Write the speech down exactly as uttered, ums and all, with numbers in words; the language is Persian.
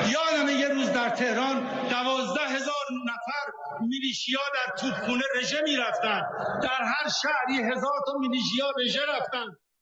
یادم یه روز در تهران دوازده هزار نفر میلیشیا در توپخونه رژه میرفتن، در هر شهر یه هزار تا میلیشیا رژه رفتن